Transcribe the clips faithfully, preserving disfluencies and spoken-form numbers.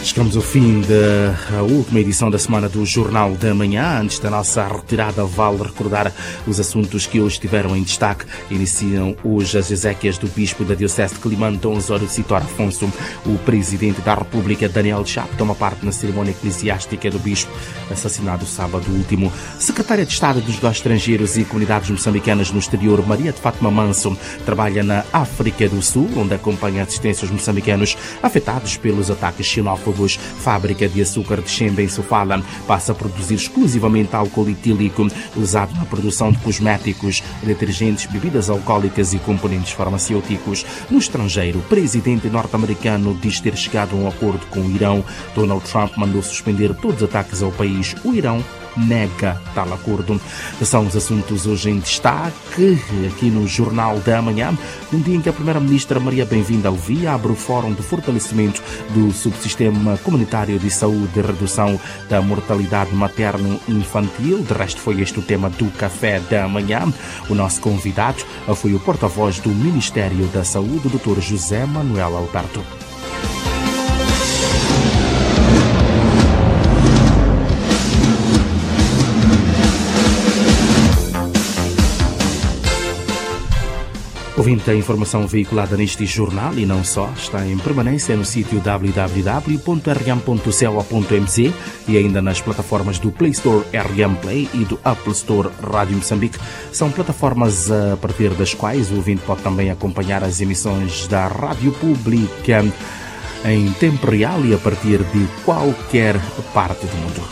Chegamos ao fim da última edição da semana do Jornal da Manhã. Antes da nossa retirada, vale recordar os assuntos que hoje estiveram em destaque. Iniciam hoje as exéquias do Bispo da Diocese de Quelimane, Dom Osório Citor Afonso. O Presidente da República, Daniel Chapo, toma parte na cerimónia eclesiástica do Bispo, assassinado sábado último. Secretária de Estado dos Negócios Estrangeiros e Comunidades Moçambicanas no Exterior, Maria de Fátima Manso, trabalha na África do Sul, onde acompanha a assistência aos moçambicanos afetados pelos ataques xenófobos. Fábrica de açúcar de Xembe, em Sofala, passa a produzir exclusivamente álcool etílico usado na produção de cosméticos, detergentes, bebidas alcoólicas e componentes farmacêuticos. No estrangeiro, o presidente norte-americano diz ter chegado a um acordo com o Irão. Donald Trump mandou suspender todos os ataques ao país. O Irão nega tal acordo. São os assuntos hoje em destaque aqui no Jornal da Manhã, num dia em que a Primeira-Ministra Maria Bem-vinda Alvia abre o Fórum de Fortalecimento do Subsistema Comunitário de Saúde e Redução da Mortalidade Materno-Infantil. De resto, foi este o tema do Café da Manhã. O nosso convidado foi o porta-voz do Ministério da Saúde, o doutor José Manuel Alberto. Ouvinte, a informação veiculada neste jornal e não só está em permanência no sítio w w w ponto r m ponto c o ponto m z e ainda nas plataformas do Play Store R M Play e do Apple Store Rádio Moçambique. São plataformas a partir das quais o ouvinte pode também acompanhar as emissões da Rádio Pública em tempo real e a partir de qualquer parte do mundo.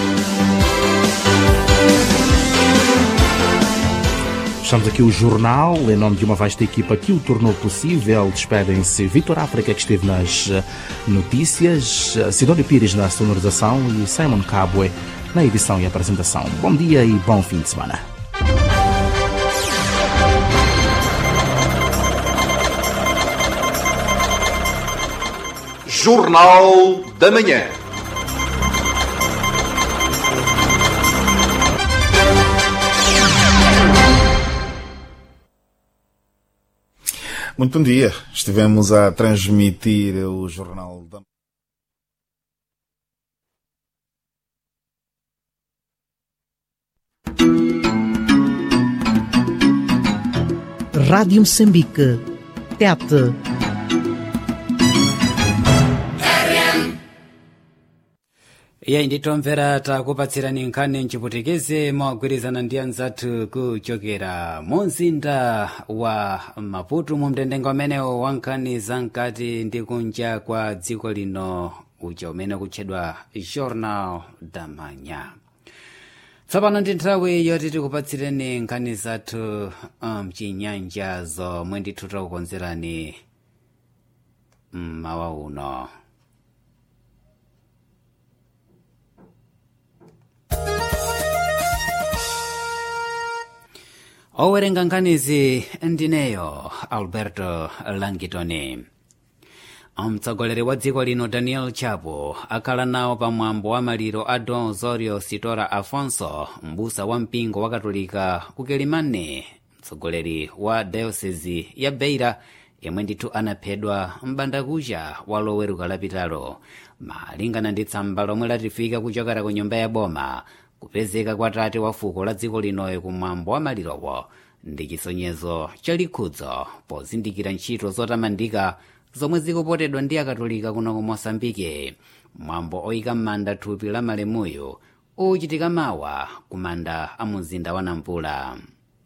Estamos aqui o jornal, em nome de uma vasta equipa que o tornou possível. Despedem-se Vitor África, que esteve nas notícias, Sidónio Pires na sonorização e Simon Cabwe na edição e apresentação. Bom dia e bom fim de semana. Jornal da Manhã. Muito bom dia. Estivemos a transmitir o Jornal da Rádio Moçambique. Tete. iye nditomvera takupatsirani nkhani mchiputikeze mogwirizana ndi anzathu kuchokera mu mzinda wa Maputo mu mtendengo umenewo wa nkhani zamkati ndi kunja kwa dziko lino uja umene kutchedwa Jornal da Manhã. Tsopano ndi nthawi yoti tikupatsireni nkhani zathu mchinyanja zomwe ndithu takukonzerani mmawa uno. Owerenga nkhanizi ndineyo Alberto Langitoni. Mtsogoleri wa dziko lino Daniel Chapo akhala nawo pamwambo wa maliro a Dom Osório Citor Afonso, mbusa wa mpingo wa Katolika ku Quelimane, mtsogoleri wa diocese ya Beira yemwe ndithu anaphedwa m'bandakucha wa loweruka lapitalo. Malingana ndi tsamba lomwe latifika kuchokera ku nyumba ya boma, kupezeka kwa tate wa fuko la dziko linoyo kumwambo wa malirowo ndi chisonyezo chalikhudzo pozindikira ntchito zotamandika zomwe zikupotedwa ndi akatolika kuno ku Moçambike. Mwambo oyika m'manda thupi la malemuyo uchitika mawa ku manda a mzinda wa Nampula.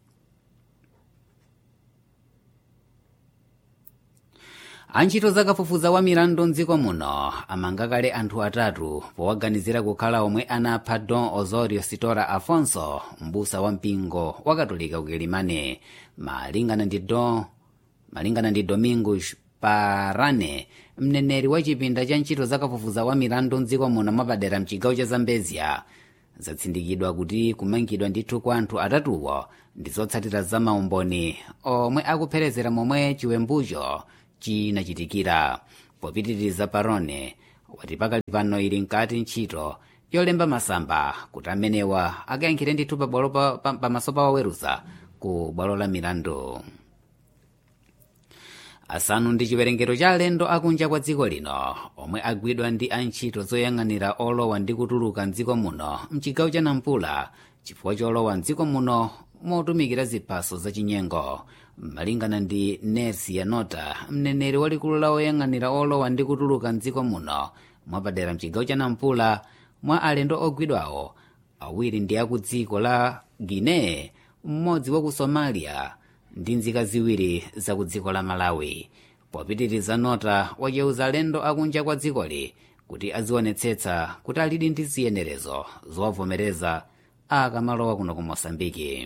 Antchito zakafufuza wa milandu mdziko muno amanga kale anthu atatu powaganizira kukhala omwe anapha Dom Osório Citor Afonso, mbusa wa mpingo wa Katolika ku Quelimane. Malingana ndi Don malingana ndi Domingos Parane, mneneri wa chipinda cha ntchito zakafufuza wa milandu mdziko muno mwapadera mchigawo cha Zambezia, zatsindikidwa kuti kumangidwa ndithu kwa anthu atatuwo ndi zotsatira za maumboni omwe akupherezera momwe chiwembucho chinachitikira. Popitiriza Parone wati pakali pano ili nkati ntchito yolemba masamba kuti amenewa akayankhire ndithu pamaso pa oweruza ku bwalo la milandu. asanu ndi chiwerengero cha alendo akunja kwa dziko lino omwe agwidwa ndi antchito zoyang'anira olowa ndi kutuluka mdziko muno mchigawo cha Nampula chifukwa cholowa mdziko muno motumikira ziphaso zachinyengo. Malingana ndi Nersi Yanota, mneneri walikulu la oyang'anira olowa ndi kutuluka mdziko muno mwapadera mchigawo cha Nampula, mwa alendo ogwidwawo awiri ndi aku dziko la Guinea, mmodzi wa ku Somalia ndi nzika ziwiri za ku dziko la Malawi. Popitiriza Nota wacheuza alendo akunja kwa dzikoli kuti azionetsetsa kuti alidi ndi ziyenerezo zowavomereza akamalowa kuno ku Mosambiki.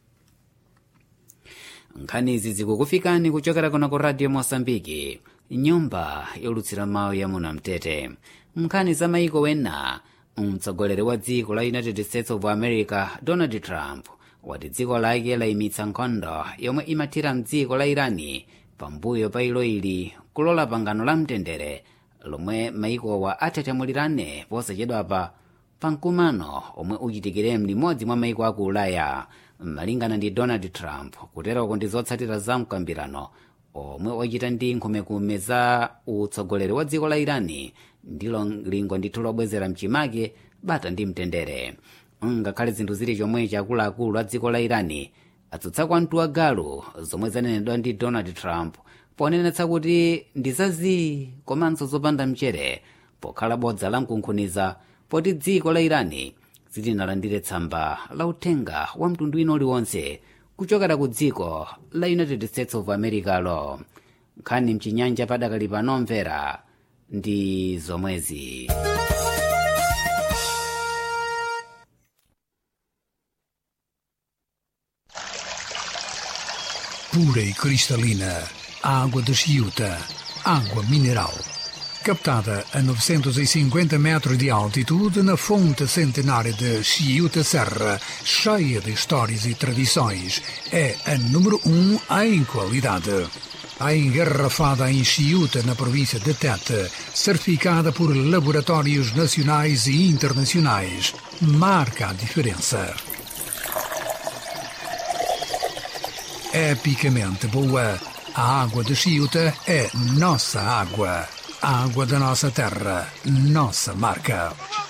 Nkhani izi zikukufikani kuchokera kuno ku Radio Mosambiki, nyumba yolutsira mawu ya muno Mtete. Nkhani za maiko wena, mtsogoleri wa dziko la United States of America Donald Trump wati dziko lake layimitsa nkhondo yomwe imathira mdziko la Irani pambuyo pa ilo ili kulola pangano la mtendere lomwe maikowa athatamulirane posachedwapa pa mkumano omwe uchitikire m'limodzi mwa maiko aku Ulaya. Malingana ndi Donald Trump, kuterako ndi zotsatira za mkambirano omwe wachita ndi nkhumekume za utsogoleri wa dziko la Irani ndilo lingo ndithu lobwezera mchimake bata ndi mtendere. Ngakhale zinthu zili chomwechi akuluakulu a dziko la Irani atsutsa kwantu agalu zomwe zanenedwa ndi Donald Trump ponenetsa kuti ndi zazi komanso zopanda mchere pokhala bodza la mkunkhuniza poti dziko la Irani silinalandire tsamba la uthenga wa mtundu ino uliwonse kuchokera ku dziko la United States of America lo. Nkhani mchinyanja padakali pano mvera ndi zomwezi. Pura e cristalina, água de Chiuta, água mineral. Captada a novecentos e cinquenta metros de altitude na fonte centenária de Chiuta Serra, cheia de histórias e tradições, é a número um em qualidade. A engarrafada em Chiuta, na província de Tete, certificada por laboratórios nacionais e internacionais, marca a diferença. Epicamente boa, a água de Chiuta é nossa água. A água da nossa terra, nossa marca.